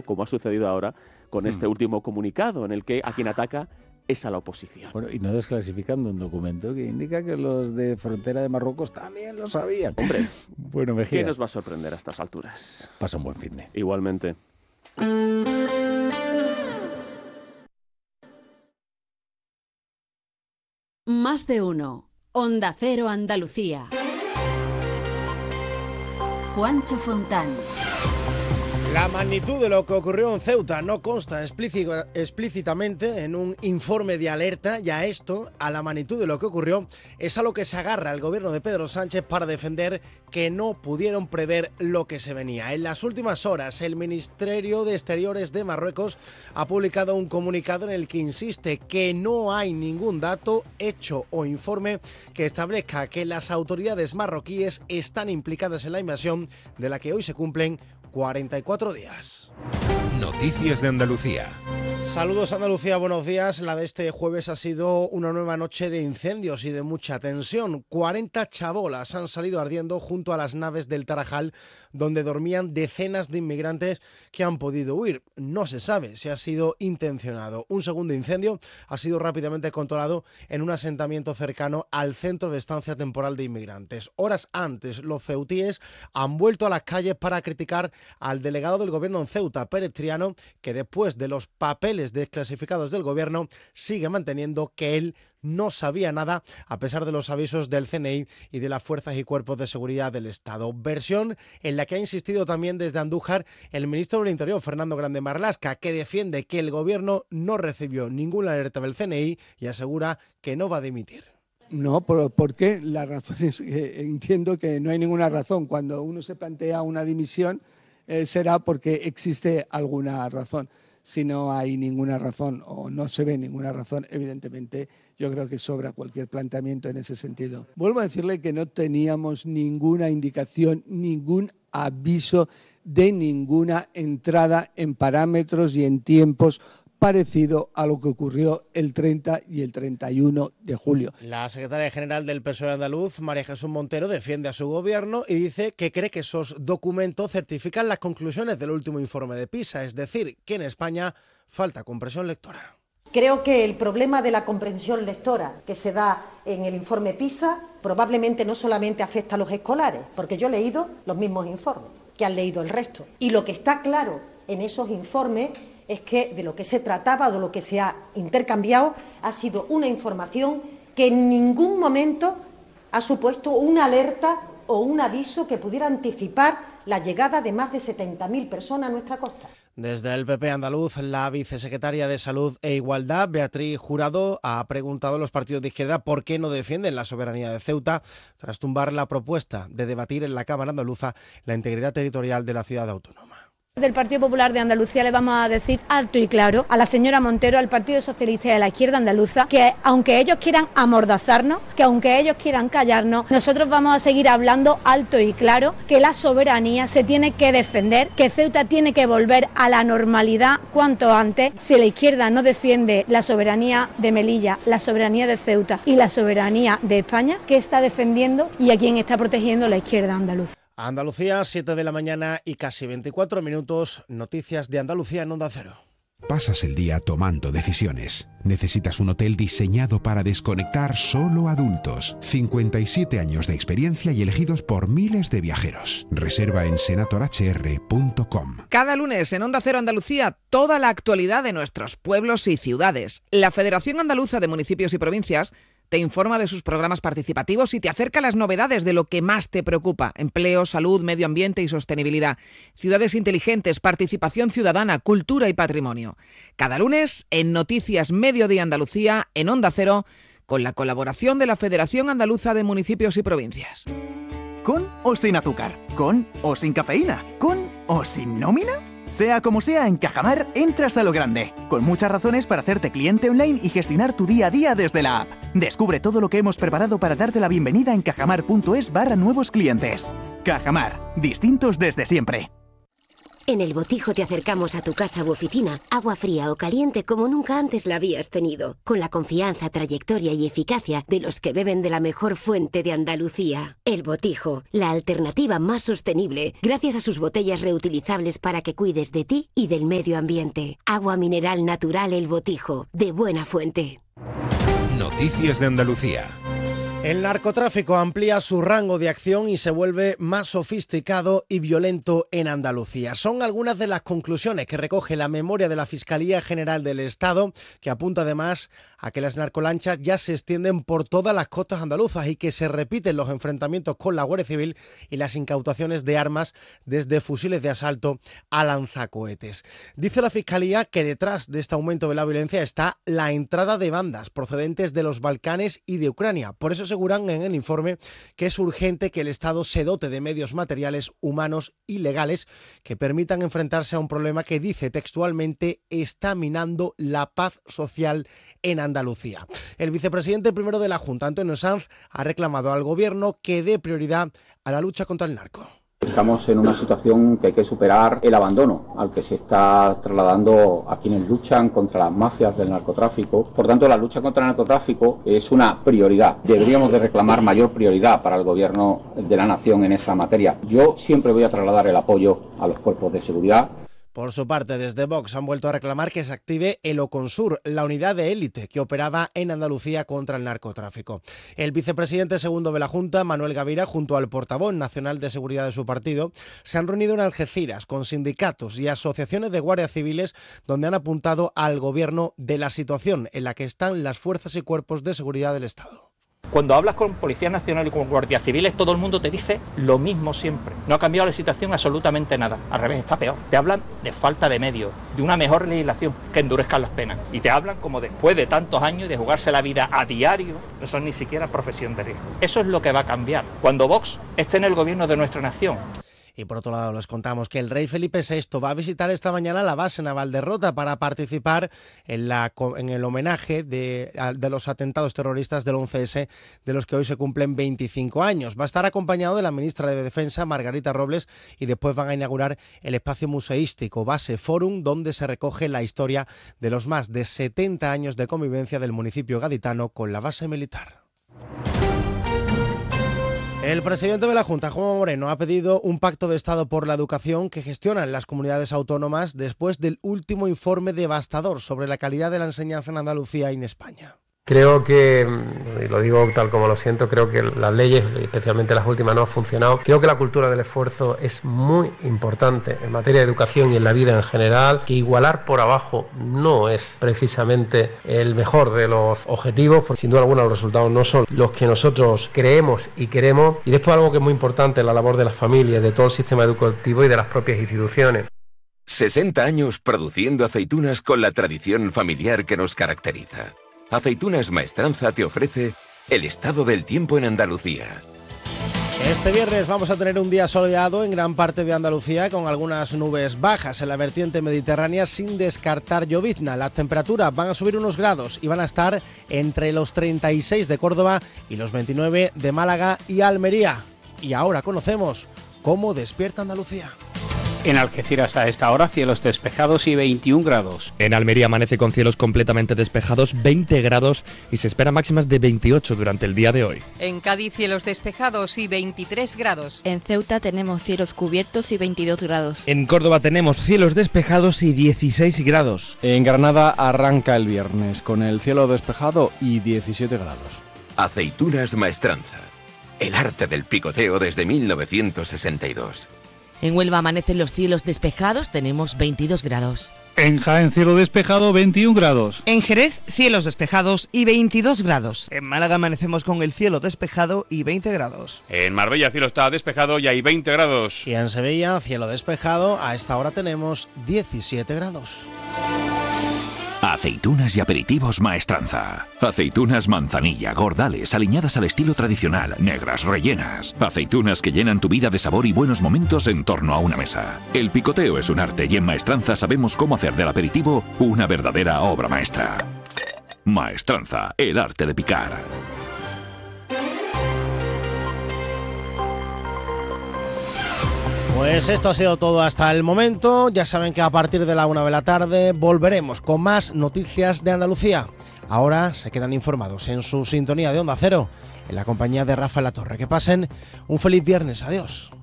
como ha sucedido ahora con este último comunicado, en el que a quien ataca es a la oposición. Bueno, y no desclasificando un documento que indica que los de frontera de Marruecos también lo sabían. Hombre, bueno, Mejía, ¿qué nos va a sorprender a estas alturas? pasa un buen finde. Igualmente. Más de uno. Onda Cero Andalucía. Juancho Fontán. La magnitud de lo que ocurrió en Ceuta no consta explícitamente en un informe de alerta, y a esto, a la magnitud de lo que ocurrió, es a lo que se agarra el gobierno de Pedro Sánchez para defender que no pudieron prever lo que se venía. En las últimas horas, el Ministerio de Exteriores de Marruecos ha publicado un comunicado en el que insiste que no hay ningún dato, hecho o informe que establezca que las autoridades marroquíes están implicadas en la invasión de la que hoy se cumplen 44 días. Noticias de Andalucía. Saludos Andalucía, buenos días. La de este jueves ha sido una nueva noche de incendios y de mucha tensión. 40 chabolas han salido ardiendo junto a las naves del Tarajal, donde dormían decenas de inmigrantes que han podido huir. No se sabe si ha sido intencionado. Un segundo incendio ha sido rápidamente controlado en un asentamiento cercano al centro de estancia temporal de inmigrantes. Horas antes, los ceutíes han vuelto a las calles para criticar al delegado del gobierno en Ceuta, Pérez Triano, que después de los papeles desclasificados del gobierno sigue manteniendo que él no sabía nada, a pesar de los avisos del CNI y de las fuerzas y cuerpos de seguridad del Estado. Versión en la que ha insistido también desde Andújar el ministro del Interior, Fernando Grande Marlaska, que defiende que el gobierno no recibió ninguna alerta del CNI y asegura que no va a dimitir. No, ¿por qué? La razón es que entiendo que no hay ninguna razón. Cuando uno se plantea una dimisión será porque existe alguna razón. Si no hay ninguna razón o no se ve ninguna razón, evidentemente yo creo que sobra cualquier planteamiento en ese sentido. Vuelvo a decirle que no teníamos ninguna indicación, ningún aviso de ninguna entrada en parámetros y en tiempos parecido a lo que ocurrió el 30 y el 31 de julio. La secretaria general del PSOE andaluz, María Jesús Montero, defiende a su gobierno y dice que cree que esos documentos certifican las conclusiones del último informe de PISA, es decir, que en España falta comprensión lectora. Creo que el problema de la comprensión lectora que se da en el informe PISA probablemente no solamente afecta a los escolares, porque yo he leído los mismos informes que han leído el resto. Y lo que está claro en esos informes es que de lo que se trataba o de lo que se ha intercambiado ha sido una información que en ningún momento ha supuesto una alerta o un aviso que pudiera anticipar la llegada de más de 70.000 personas a nuestra costa. Desde el PP andaluz, la vicesecretaria de Salud e Igualdad, Beatriz Jurado, ha preguntado a los partidos de izquierda por qué no defienden la soberanía de Ceuta tras tumbar la propuesta de debatir en la Cámara andaluza la integridad territorial de la ciudad autónoma. Del Partido Popular de Andalucía le vamos a decir alto y claro a la señora Montero, al Partido Socialista y a la izquierda andaluza, que aunque ellos quieran amordazarnos, que aunque ellos quieran callarnos, nosotros vamos a seguir hablando alto y claro que la soberanía se tiene que defender, que Ceuta tiene que volver a la normalidad cuanto antes. Si la izquierda no defiende la soberanía de Melilla, la soberanía de Ceuta y la soberanía de España, ¿qué está defendiendo y a quién está protegiendo la izquierda andaluza? Andalucía, 7 de la mañana y casi 24 minutos. Noticias de Andalucía en Onda Cero. Pasas el día tomando decisiones. Necesitas un hotel diseñado para desconectar solo adultos. 57 años de experiencia y elegidos por miles de viajeros. Reserva en senatorhr.com. Cada lunes en Onda Cero Andalucía, toda la actualidad de nuestros pueblos y ciudades. La Federación Andaluza de Municipios y Provincias te informa de sus programas participativos y te acerca las novedades de lo que más te preocupa: empleo, salud, medio ambiente y sostenibilidad, ciudades inteligentes, participación ciudadana, cultura y patrimonio. Cada lunes en Noticias Mediodía Andalucía, en Onda Cero, con la colaboración de la Federación Andaluza de Municipios y Provincias. ¿Con o sin azúcar? ¿Con o sin cafeína? ¿Con o sin nómina? Sea como sea, en Cajamar entras a lo grande, con muchas razones para hacerte cliente online y gestionar tu día a día desde la app. Descubre todo lo que hemos preparado para darte la bienvenida en cajamar.es/nuevos clientes. Cajamar, distintos desde siempre. En El Botijo te acercamos a tu casa u oficina agua fría o caliente como nunca antes la habías tenido, con la confianza, trayectoria y eficacia de los que beben de la mejor fuente de Andalucía. El Botijo, la alternativa más sostenible, gracias a sus botellas reutilizables para que cuides de ti y del medio ambiente. Agua mineral natural El Botijo, de buena fuente. Noticias de Andalucía. El narcotráfico amplía su rango de acción y se vuelve más sofisticado y violento en Andalucía. Son algunas de las conclusiones que recoge la memoria de la Fiscalía General del Estado, que apunta además a que las narcolanchas ya se extienden por todas las costas andaluzas y que se repiten los enfrentamientos con la Guardia Civil y las incautaciones de armas, desde fusiles de asalto a lanzacohetes. Dice la Fiscalía que detrás de este aumento de la violencia está la entrada de bandas procedentes de los Balcanes y de Ucrania. Por eso aseguran en el informe que es urgente que el Estado se dote de medios materiales, humanos y legales que permitan enfrentarse a un problema que, dice textualmente, está minando la paz social en Andalucía. El vicepresidente primero de la Junta, Antonio Sanz, ha reclamado al Gobierno que dé prioridad a la lucha contra el narco. Estamos en una situación que hay que superar el abandono al que se está trasladando a quienes luchan contra las mafias del narcotráfico. Por tanto, la lucha contra el narcotráfico es una prioridad. Deberíamos de reclamar mayor prioridad para el Gobierno de la Nación en esa materia. Yo siempre voy a trasladar el apoyo a los cuerpos de seguridad. Por su parte, desde Vox han vuelto a reclamar que se active el Oconsur, la unidad de élite que operaba en Andalucía contra el narcotráfico. El vicepresidente segundo de la Junta, Manuel Gavira, junto al portavoz nacional de seguridad de su partido, se han reunido en Algeciras con sindicatos y asociaciones de guardias civiles, donde han apuntado al Gobierno de la situación en la que están las fuerzas y cuerpos de seguridad del Estado. Cuando hablas con Policía Nacional y con guardias civiles, todo el mundo te dice lo mismo siempre. No ha cambiado la situación absolutamente nada. Al revés, está peor. Te hablan de falta de medios, de una mejor legislación que endurezca las penas. Y te hablan como después de tantos años y de jugarse la vida a diario, no son ni siquiera profesión de riesgo. Eso es lo que va a cambiar cuando Vox esté en el gobierno de nuestra nación. Y por otro lado, les contamos que el rey Felipe VI va a visitar esta mañana la base naval de Rota para participar en el homenaje de los atentados terroristas del 11S, de los que hoy se cumplen 25 años. Va a estar acompañado de la ministra de Defensa, Margarita Robles, y después van a inaugurar el espacio museístico Base Forum, donde se recoge la historia de los más de 70 años de convivencia del municipio gaditano con la base militar. El presidente de la Junta, Juanma Moreno, ha pedido un pacto de Estado por la educación que gestionan las comunidades autónomas después del último informe devastador sobre la calidad de la enseñanza en Andalucía y en España. Creo que, y lo digo tal como lo siento, creo que las leyes, especialmente las últimas, no han funcionado. Creo que la cultura del esfuerzo es muy importante en materia de educación y en la vida en general, que igualar por abajo no es precisamente el mejor de los objetivos, porque sin duda alguna los resultados no son los que nosotros creemos y queremos. Y después algo que es muy importante, la labor de las familias, de todo el sistema educativo y de las propias instituciones. 60 años produciendo aceitunas con la tradición familiar que nos caracteriza. Aceitunas Maestranza te ofrece el estado del tiempo en Andalucía. Este viernes vamos a tener un día soleado en gran parte de Andalucía, con algunas nubes bajas en la vertiente mediterránea, sin descartar llovizna. Las temperaturas van a subir unos grados y van a estar entre los 36 de Córdoba y los 29 de Málaga y Almería. Y ahora conocemos cómo despierta Andalucía. En Algeciras a esta hora cielos despejados y 21 grados. En Almería amanece con cielos completamente despejados, 20 grados, y se espera máximas de 28 durante el día de hoy. En Cádiz cielos despejados y 23 grados. En Ceuta tenemos cielos cubiertos y 22 grados. En Córdoba tenemos cielos despejados y 16 grados. En Granada arranca el viernes con el cielo despejado y 17 grados. Aceitunas Maestranza. El arte del picoteo desde 1962. En Huelva amanecen los cielos despejados, tenemos 22 grados. En Jaén cielo despejado, 21 grados. En Jerez cielos despejados y 22 grados. En Málaga amanecemos con el cielo despejado y 20 grados. En Marbella cielo está despejado y hay 20 grados. Y en Sevilla cielo despejado, a esta hora tenemos 17 grados. Aceitunas y aperitivos Maestranza. Aceitunas manzanilla, gordales, aliñadas al estilo tradicional, negras, rellenas. Aceitunas que llenan tu vida de sabor y buenos momentos en torno a una mesa. El picoteo es un arte y en Maestranza sabemos cómo hacer del aperitivo una verdadera obra maestra. Maestranza, el arte de picar. Pues esto ha sido todo hasta el momento. Ya saben que a partir de la 1 de la tarde volveremos con más noticias de Andalucía. Ahora se quedan informados en su sintonía de Onda Cero, en la compañía de Rafa La Torre. Que pasen un feliz viernes. Adiós.